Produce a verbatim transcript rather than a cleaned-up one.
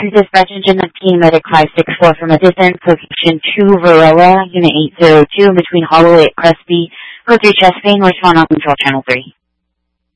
to dispatch engine of Team Medic five six four from a distance, location two Varela, Unit eight zero two, between Holloway at Crespi. Go through chest pain, respond on control channel three.